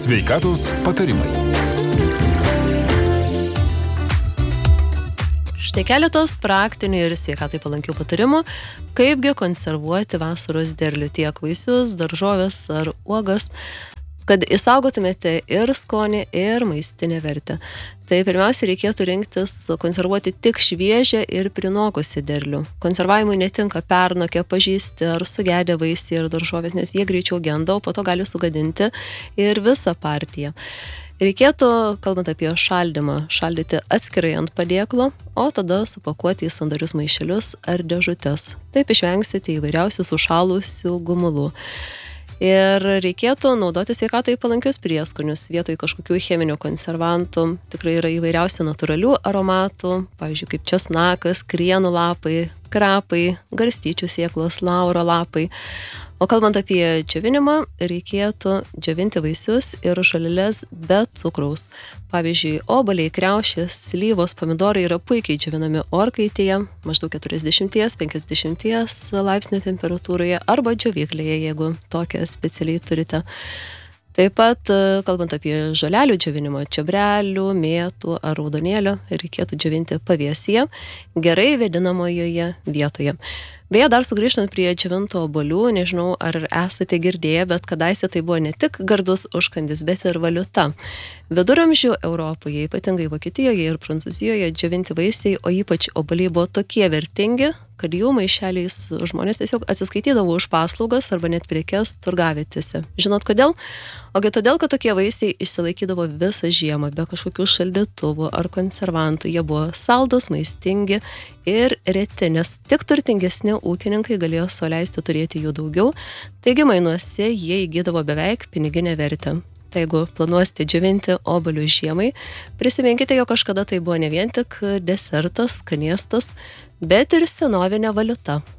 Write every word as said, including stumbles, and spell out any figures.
Sveikatos patarimai. Štai keletas praktinių ir sveikatai palankių patarimų, kaipgi konservuoti vasaros derlių tiek vaisius, daržovės ar uogas, kad išsaugotumėte ir skonį, ir maistinę vertę. Tai pirmiausia, reikėtų rinktis konservuoti tik šviežią ir prinokusį derlių. Konservavimui netinka pernokę, pažįsti ar sugedę vaisiai ir daržovės, nes jie greičiau genda, o po to gali sugadinti ir visą partiją. Reikėtų, kalbant apie šaldymą, šaldyti atskirai ant padėklo, o tada supakuoti į sandarius maišelius ar dėžutes. Taip išvengsite įvairiausių sušalusių gumulų. Ir reikėtų naudoti sveikatai palankius prieskonius vietoj kažkokių cheminių konservantų. Tikrai yra įvairiausių natūralių aromatų, pavyzdžiui, kaip česnakas, krienų lapai, krapai, garstyčių sėklos, lauro lapai. O kalbant apie džiovinimą, reikėtų džiovinti vaisius ir žoleles be cukraus. Pavyzdžiui, obuoliai, kriaušės, slyvos, pomidorai yra puikiai džiovinami orkaitėje, maždaug keturiasdešimt iki penkiasdešimt laipsnių temperatūroje arba džiovyklėje, jeigu tokią specialiai turite. Taip pat, kalbant apie žolelių džiovinimą, čiobrelių, mėtų ar raudonėlio, reikėtų džiovinti pavėsyje, gerai vėdinamojoje vietoje. Beje, dar sugrįžtant prie džiovintų obuolių, nežinau, ar esate girdėję, bet kadaise tai buvo ne tik gardus užkandis, bet ir valiuta. Viduramžių Europoje, ypatingai Vokietijoje ir Prancūzijoje, džiovinti vaisiai, o ypač obuoliai buvo tokie vertingi, kad jų maišeliais žmonės tiesiog atsiskaitydavo už paslaugas arba net prekes turgavietėse. Žinot kodėl? Ogi todėl, kad tokie vaisiai išsilaikydavo visą žiemą, be kažkokių šaldytuvų ar konservantų. Jie buvo saldus, maistingi ir reti, nes tik turtingesni ūkininkai galėjo sau leisti turėti jų daugiau, taigi mainuose jie įgydavo beveik piniginę vertę. Tai jeigu planuosite džiovinti obuolius žiemai, prisiminkite, jog kažkada tai buvo ne vien tik desertas, skanėstas, bet ir senovinė valiuta.